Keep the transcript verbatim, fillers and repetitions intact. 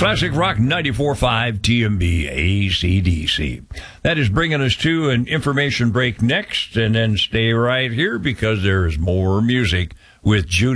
Classic Rock ninety-four point five T M B A C D C. That is bringing us to an information break next, and then stay right here because there is more music with Judy.